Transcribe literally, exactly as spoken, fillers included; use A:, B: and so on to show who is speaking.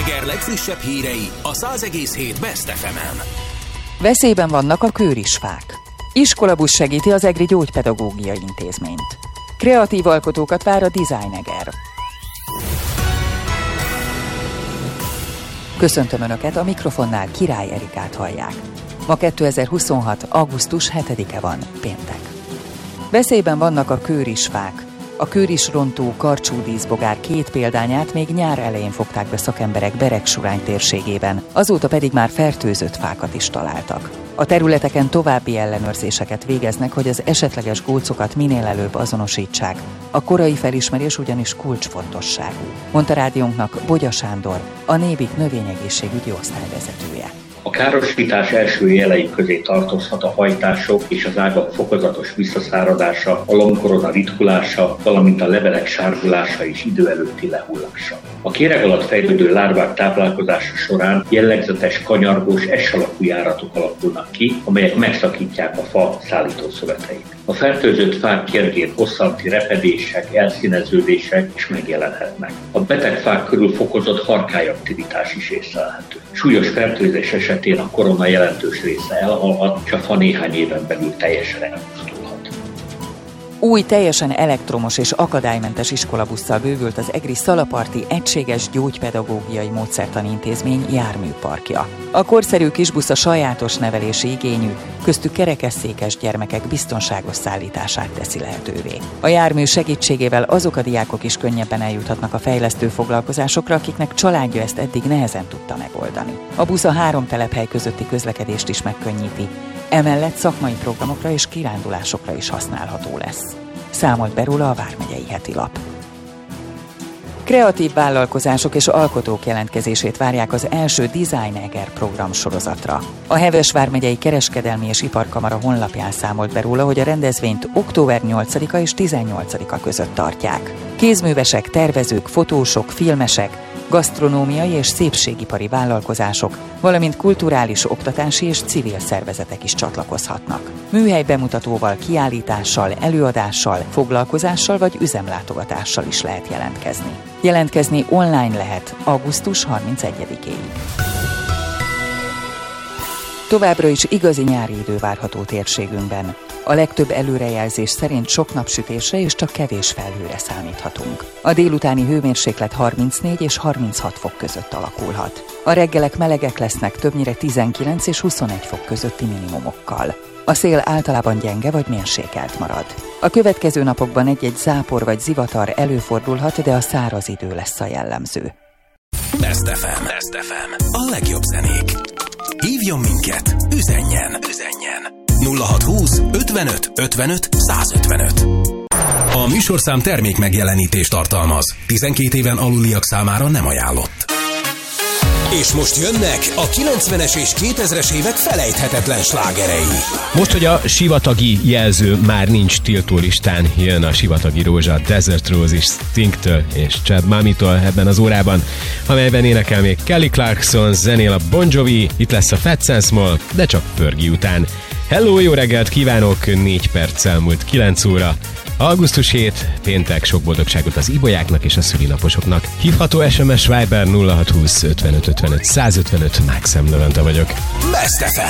A: Eger legfrissebb hírei a száz egész hét Best ef emen.
B: Veszélyben vannak a kőrisfák. Iskolabusz segíti az Egri Gyógypedagógiai Intézményt. Kreatív alkotókat vár a Design Eger. Köszöntöm Önöket, a mikrofonnál Király Erikát hallják. Ma kétezer-huszonhat. augusztus hetedike van, péntek. Veszélyben vannak a kőrisfák. A kőrisrontó karcsúdíszbogár két példányát még nyár elején fogták be szakemberek Beregsurány térségében, azóta pedig már fertőzött fákat is találtak. A területeken további ellenőrzéseket végeznek, hogy az esetleges gólcokat minél előbb azonosítsák. A korai felismerés ugyanis kulcsfontosságú, mondta rádiónknak Bogya Sándor, a Nébik növényegészségügyi osztályvezetője.
C: A károsítás első jelei közé tartozhat a hajtások és az ágak fokozatos visszaszáradása, a lombkorona ritkulása, valamint a levelek sárgulása és idő előtti lehullása. A kéreg alatt fejlődő lárvák táplálkozása során jellegzetes kanyargós S-alakú járatok alakulnak ki, amelyek megszakítják a fa szállítószöveteit. A fertőzött fák kérgén hosszanti repedések, elszíneződések is megjelenhetnek. A beteg fák körül fokozott harkályaktivitás is észlelhető. Súlyos fertőzés esetén a korona jelentős része elhalhat, és a fa néhány éven belül teljesen elpusztulhat.
B: Új, teljesen elektromos és akadálymentes iskolabusszal bővült az egri Szalaparti Egységes Gyógypedagógiai Módszertani Intézmény járműparkja. A korszerű kisbusz a sajátos nevelési igényű, köztük kerekesszékes gyermekek biztonságos szállítását teszi lehetővé. A jármű segítségével azok a diákok is könnyebben eljuthatnak a fejlesztő foglalkozásokra, akiknek családja ezt eddig nehezen tudta megoldani. A busz a három telephely közötti közlekedést is megkönnyíti, emellett szakmai programokra és kirándulásokra is használható lesz. Számolt be róla a Vármegyei Heti Lap. Kreatív vállalkozások és alkotók jelentkezését várják az első Design Eger program sorozatra. A Heves vármegyei Kereskedelmi és Iparkamara honlapján számolt be róla, hogy a rendezvényt október nyolcadika és tizennyolcadika között tartják. Kézművesek, tervezők, fotósok, filmesek, gasztronómiai és szépségipari vállalkozások, valamint kulturális, oktatási és civil szervezetek is csatlakozhatnak. Műhely bemutatóval, kiállítással, előadással, foglalkozással vagy üzemlátogatással is lehet jelentkezni. Jelentkezni online lehet augusztus harmincegyedikéig. Továbbra is igazi nyári idő várható térségünkben. A legtöbb előrejelzés szerint sok napsütésre és csak kevés felhőre számíthatunk. A délutáni hőmérséklet harmincnégy és harminchat fok között alakulhat. A reggelek melegek lesznek, többnyire tizenkilenc és huszonegy fok közötti minimumokkal. A szél általában gyenge vagy mérsékelt marad. A következő napokban egy-egy zápor vagy zivatar előfordulhat, de a száraz idő lesz a jellemző.
A: Best ef em. Best ef em. A legjobb zenék. Hívjon minket, üzenjen, üzenjen. nulla hatszázhúsz ötvenöt ötvenöt százötvenöt. A műsorszám termék megjelenítést tartalmaz. tizenkét éven aluliak számára nem ajánlott. És most jönnek a kilencvenes és kétezres évek felejthetetlen slágerei.
D: Most, hogy a sivatagi jelző már nincs tiltólistán, jön a sivatagi rózsa Desert Rose is Stingtől és Chad Mamitól ebben az órában, amelyben énekel még Kelly Clarkson, zenél a Bon Jovi, itt lesz a Fats and Small, de csak Fergie után. Hello, jó reggelt kívánok, négy perccel múlt kilenc óra. augusztus hetedike, péntek, sok boldogságot az ibolyáknak és a szülinaposoknak. Hívható es em es Viber nulla hatszázhúsz ötvenöt ötvenöt százötvenöt, Mákszem Levente vagyok.
A: Best ef em.